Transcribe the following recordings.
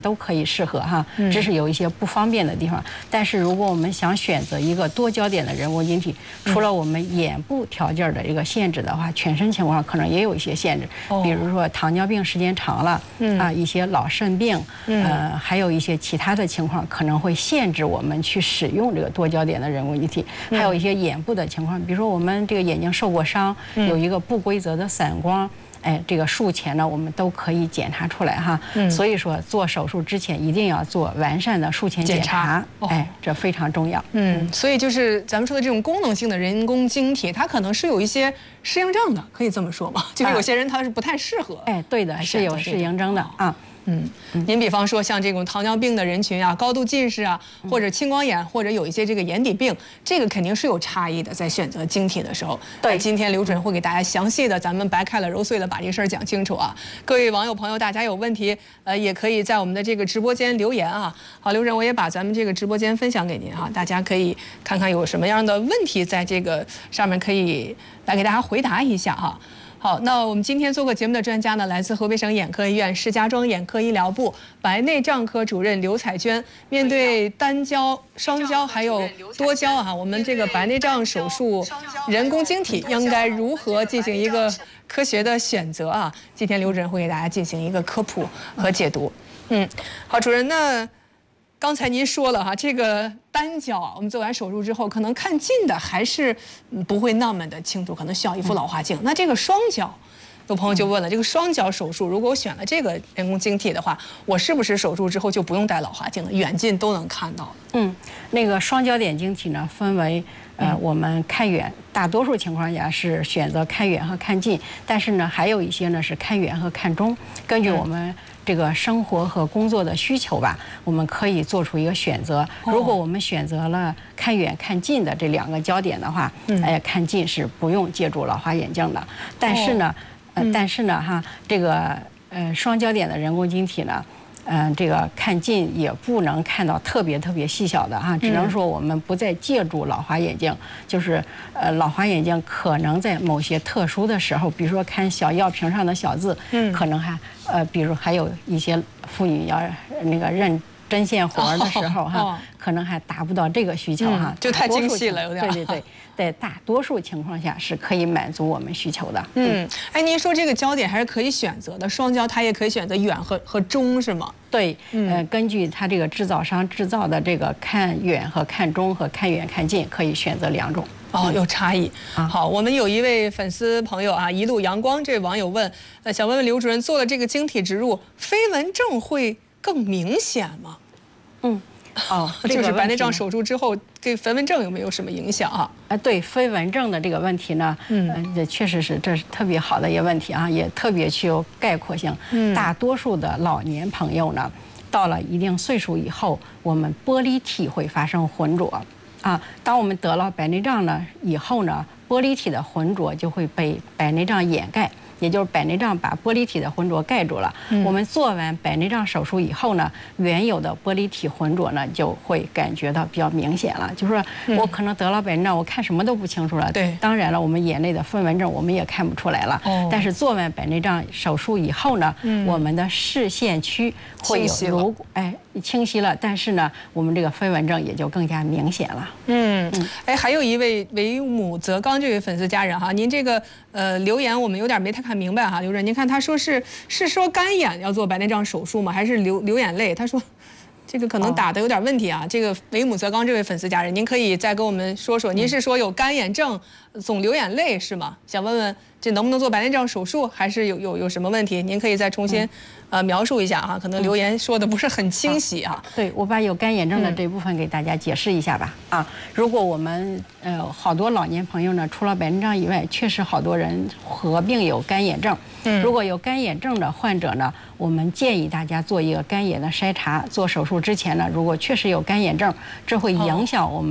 都可以适合哈，只是有一些不方便的地方。但是如果我们想选择一个多焦点的人工晶体，除了我们眼部条件的这个限制的话，全身情况可能也有一些限制。比如说糖尿病时间长了，一些脑肾病，还有一些其他的情况可能会限制我们去使用这个多焦点的人工晶体。还有一些眼部的情况，比如说我们这个眼睛受过伤，有一个不规则的散光。这个术前呢，我们都可以检查出来哈。所以说做手术之前一定要做完善的术前检查，这非常重要。 所以就是咱们说的这种功能性的人工晶体，它可能是有一些适应症的，可以这么说吗？就是有些人他是不太适合。 对的，是有适应症的啊。 您比方说像这种糖尿病的人群啊，高度近视啊，或者青光眼，或者有一些这个眼底病，这个肯定是有差异的，在选择晶体的时候。对，今天刘主任会给大家详细的，咱们掰开了揉碎了把这事儿讲清楚啊。各位网友朋友，大家有问题，也可以在我们的这个直播间留言啊。好，刘主任，我也把咱们这个直播间分享给您哈，大家可以看看有什么样的问题在这个上面可以来给大家回答一下哈。好，那我们今天做客节目的专家呢，来自河北省眼科医院石家庄眼科医疗部白内障科主任刘彩娟。面对单焦、双焦还有多焦啊，我们这个白内障手术人工晶体应该如何进行一个科学的选择啊？今天刘主任会给大家进行一个科普和解读。好，主任，那刚才您说了哈，这个单焦啊，我们做完手术之后，可能看近的还是不会那么的清楚，可能需要一副老花镜。那这个双焦，有朋友就问了，这个双焦手术，如果我选了这个人工晶体的话，我是不是手术之后就不用戴老花镜了，远近都能看到？ 那个双焦点晶体呢，分为我们看远，大多数情况下是选择看远和看近，但是呢，还有一些呢是看远和看中，根据我们这个生活和工作的需求吧，我们可以做出一个选择。如果我们选择了看远看近的这两个焦点的话，看近是不用借助老花眼镜的。但是呢，哈，这个双焦点的人工晶体呢，这个看近也不能看到特别细小的哈，只能说我们不再借助老花眼镜，就是老花眼镜可能在某些特殊的时候，比如说看小药瓶上的小字，可能还比如还有一些妇女要那个认针线活的时候哈，可能还达不到这个需求哈， 就太精细了，有点。 对，在大多数情况下是可以满足我们需求的。 您说这个焦点还是可以选择的，双焦它也可以选择远和中是吗？ 对，根据它这个制造商制造的这个看远和看中和看远看近，可以选择两种。 有差异。好，我们有一位粉丝朋友啊，一路阳光这位网友问，想问问刘主任，做了这个晶体植入，飞蚊症会更明显吗？就是白内障手术之后，对飞蚊症有没有什么影响啊？ 对飞蚊症的这个问题呢，这确实是这是特别好的一个问题啊，也特别具有概括性。大多数的老年朋友呢，到了一定岁数以后，我们玻璃体会发生浑浊。当我们得了白内障呢以后呢，玻璃体的浑浊就会被白内障掩盖，也就是白内障把玻璃体的浑浊盖住了。我们做完白内障手术以后呢，原有的玻璃体浑浊呢就会感觉到比较明显了。就是说我可能得了白内障，我看什么都不清楚了。对，当然了，我们眼内的飞蚊症我们也看不出来了。但是做完白内障手术以后呢，我们的视线区会有清晰了，但是呢，我们这个飞蚊症也就更加明显了。 还有一位为母则刚这位粉丝家人哈，您这个留言我们有点没太看明白哈，刘主任，您看他说是说干眼要做白内障手术吗？还是流眼泪？他说这个可能打的有点问题啊。这个为母则刚这位粉丝家人，您可以再跟我们说说，您是说有干眼症总流眼泪是吗？想问问这能不能做白内障手术，还是有什么问题？您可以再重新描述一下哈，可能留言说的不是很清晰啊。 对，我把有干眼症的这部分给大家解释一下吧。如果我们好多老年朋友呢，除了白内障以外，确实好多人合并有干眼症。如果有干眼症的患者呢，我们建议大家做一个干眼的筛查。做手术之前呢，如果确实有干眼症，这会影响我们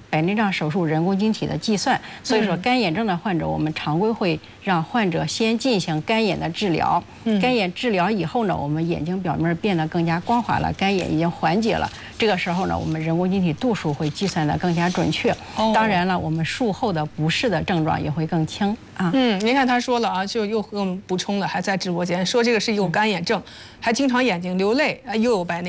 白内障手术人工晶体的计算。所以说，干眼症的患者，我们常规会让患者先进行干眼的治疗。干眼治疗以后呢，我们眼睛表面变得更加光滑了，干眼已经缓解了。这个时候呢，我们人工晶体度数会计算得更加准确。当然了，我们术后的不适的症状也会更轻啊。 您看他说了啊，就又给我们补充了，还在直播间说这个是有干眼症，还经常眼睛流泪啊，又有白内。